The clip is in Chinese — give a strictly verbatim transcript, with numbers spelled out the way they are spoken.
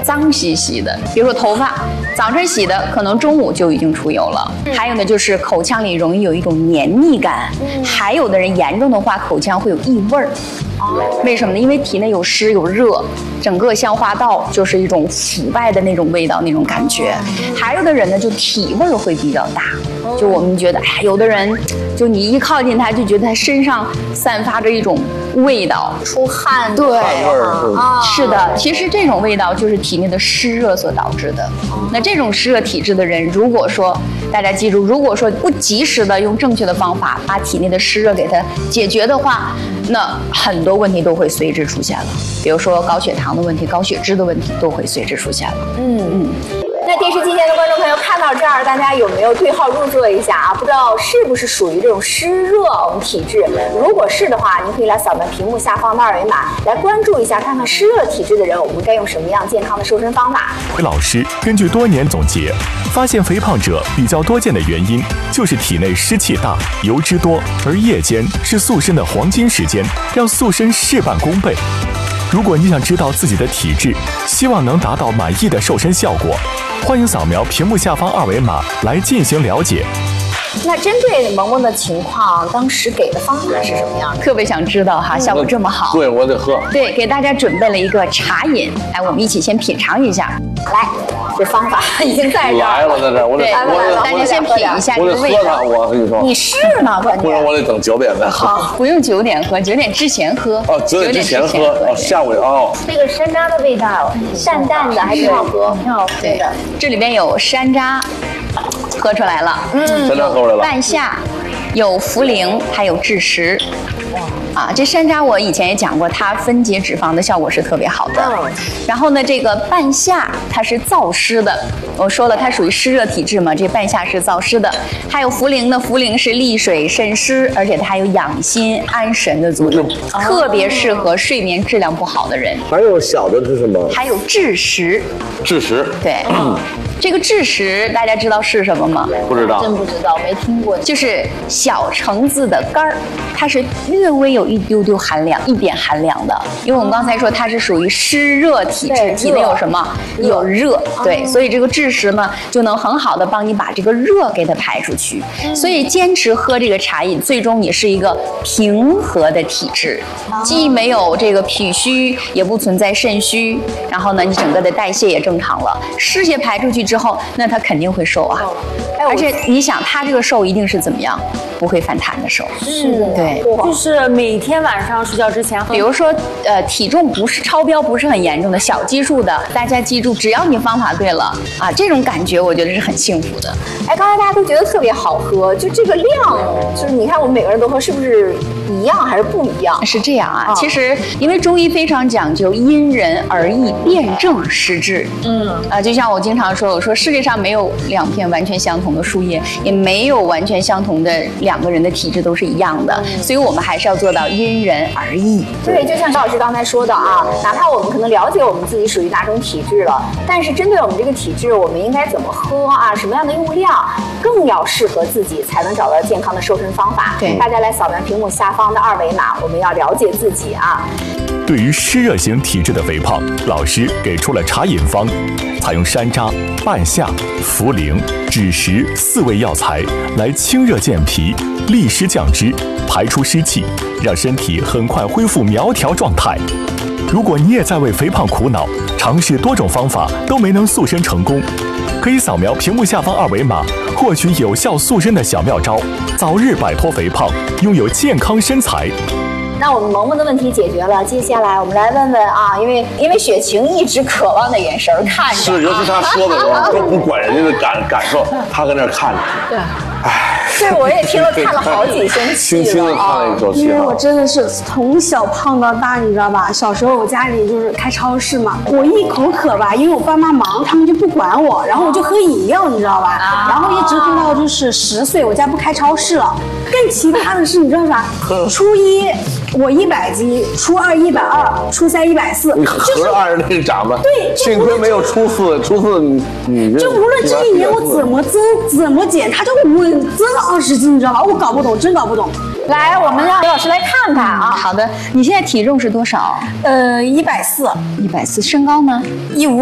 脏兮兮的。比如说头发，早晨洗的，可能中午就已经出油了。还有呢，就是口腔里容易有一种黏腻感，还有的人严重的话，口腔会有异味儿。为什么呢？因为体内有湿有热，整个消化道就是一种腐败的那种味道，那种感觉。还有的人呢，就体味会比较大，就我们觉得，哎，有的人就你一靠近他，就觉得他身上散发着一种味道， 出汗， 对， 汗味儿啊，是的。其实这种味道就是体内的湿热所导致的。那这种湿热体质的人，如果说大家记住，如果说不及时的用正确的方法把体内的湿热给它解决的话，那很多问题都会随之出现了，比如说高血糖的问题、高血脂的问题都会随之出现了。 嗯嗯。那电视机前的观众朋友看到这儿，大家有没有对号入座一下啊？不知道是不是属于这种湿热我们体质？如果是的话，您可以来扫描屏幕下方的二维码，来关注一下，看看湿热体质的人，我们该用什么样健康的瘦身方法。 老师根据多年总结，发现肥胖者比较多见的原因就是体内湿气大、油脂多，而夜间是塑身的黄金时间，要塑身事半功倍。如果你想知道自己的体质，希望能达到满意的瘦身效果，欢迎扫描屏幕下方二维码来进行了解。 那针对萌萌的情况，当时给的方法是什么样的？ 特别想知道哈，效果这么好。 对，我得喝。 对，给大家准备了一个茶饮，来，我们一起先品尝一下。 来，这方法已经在这儿来了，在这儿，我得， 我得，大家先品一下这个味道。 我得喝它，我跟你说。 你是呢，关键。 不然我得等九点再喝。 好，不用九点喝，九点之前喝。 哦，九点之前喝，哦，下午哦。 这个山楂的味道，淡淡的，还挺好喝，挺好喝的。 这里边有山楂。喝出来了， 嗯，山楂喝出来了。 半夏，有茯苓，还有枳实。啊，这山楂我以前也讲过，它分解脂肪的效果是特别好的。嗯、然后呢，这个半夏它是燥湿的，我说了它属于湿热体质嘛，这半夏是燥湿的。还有茯苓呢，茯苓是利水渗湿，而且它还有养心安神的作用，哦、特别适合睡眠质量不好的人。 还有小的是什么？ 还有枳实。 枳实。 对。嗯这个枳实大家知道是什么吗？ 不知道， 真不知道，没听过。 就是小橙子的干儿，它是略微有一丢丢寒凉，一点寒凉的。因为我们刚才说它是属于湿热体质，体内有什么？有热，对，所以这个枳实呢就能很好的帮你把这个热给它排出去。所以坚持喝这个茶饮，最终你是一个平和的体质，既没有这个脾虚，也不存在肾虚，然后呢，你整个的代谢也正常了，湿邪排出去之后，那它肯定会瘦啊。而且你想，它这个瘦一定是怎么样？不会反弹的瘦。 是的， 对， 就是每天晚上睡觉之前喝。 比如说，呃，体重不是超标，不是很严重的小基数的，大家记住，只要你方法对了啊，这种感觉我觉得是很幸福的。 哎，刚才大家都觉得特别好喝，就这个量，就是你看我们每个人都喝，是不是一样还是不一样？ 是这样啊，哦、其实因为中医非常讲究因人而异，辨证施治。嗯，啊，就像我经常说，我说世界上没有两片完全相同的树叶，也没有完全相同的两个人的体质都是一样的，嗯、所以我们还是要做到因人而异。 对，就像肖老师刚才说的啊，哪怕我们可能了解我们自己属于哪种体质了，但是针对我们这个体质，我们应该怎么喝啊？什么样的用量更要适合自己，才能找到健康的瘦身方法？ 对， 大家来扫描屏幕下方的二维码，我们要了解自己啊。 对于湿热型体质的肥胖，老师给出了茶饮方，采用山楂、半夏、茯苓、枳实四味药材来清热健脾、利湿降脂、排出湿气，让身体很快恢复苗条状态。如果你也在为肥胖苦恼，尝试多种方法都没能塑身成功，可以扫描屏幕下方二维码，获取有效塑身的小妙招，早日摆脱肥胖，拥有健康身材。 那我们萌萌的问题解决了，接下来我们来问问啊，因为因为雪晴一直渴望的眼神看着， 是，尤其他说的时候都不管人家的感感受，他搁那看着， 对，唉。对，我也听了看了好几声戏了， 轻轻的看了一口戏。 因为我真的是从小胖到大，你知道吧？小时候我家里就是开超市嘛，我一口渴吧，因为我爸妈忙，他们就不管我，然后我就喝饮料，你知道吧？然后一直喝到就是十岁，我家不开超市了。更奇葩的是，你知道啥？初一我一百斤，初二一百二，初三一百四， 你合着按着那个长吧。 对， 幸亏没有初四，初四你你就无论这一年我怎么增怎么减，它就稳增二十斤，你知道吧？我搞不懂，真搞不懂。 来，我们让刘老师来看看啊。 好的，你现在体重是多少？ 呃，一百四， 一百四，身高呢？ 一五。